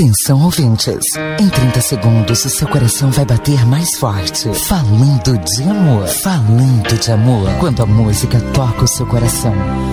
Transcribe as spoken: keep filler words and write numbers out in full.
Atenção, ouvintes. Em trinta segundos, o seu coração vai bater mais forte. Falando de amor. Falando de amor. Quando a música toca o seu coração,